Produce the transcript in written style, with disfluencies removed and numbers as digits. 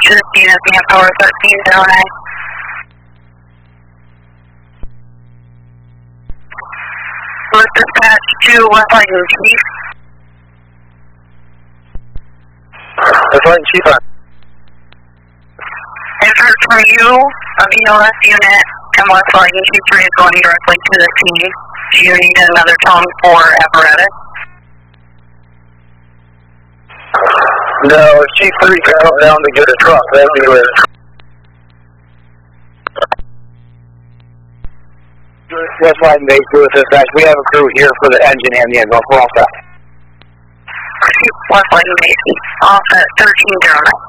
to the scene of Manpower 1309. Was dispatched to West Lightning Chief. West Lightning Chief on. I've heard from you, a BLS unit, and West Lightning Chief 3 is going directly to the scene. Do you need another tone for apparatus? No, if Chief 3 can come down to get a truck, that'd be good. West Lightning Base, Lewis Dispatch. We have a crew here for the engine and the engine. We're all set. West Lightning Base, all set 1309.